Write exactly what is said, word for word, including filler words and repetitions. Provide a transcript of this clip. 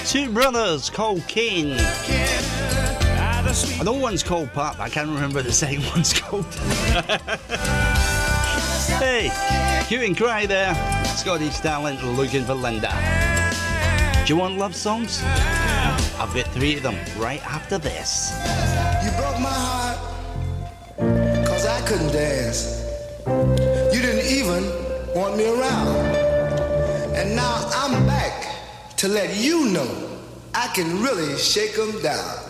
Two brothers called Kane. I know one's called Pat, but I can't remember the second one's called. Hey, Hue and Cry there. Scottish talent looking for Linda. Do you want love songs? I've got three of them right after this. You broke my heart, cause I couldn't dance. You didn't even want me around. And now I'm back to let you know I can really shake 'em down.